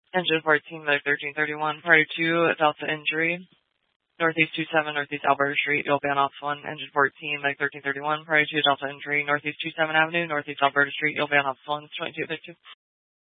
Engine 14, Medic 1331, prior to Delta injury. Northeast 27, Northeast Alberta Street, you'll be on Ops 1. Engine 14, Medic 1331, prior to Delta injury. Northeast 27 Avenue, Northeast Alberta Street, you'll be on Ops 1, 2252.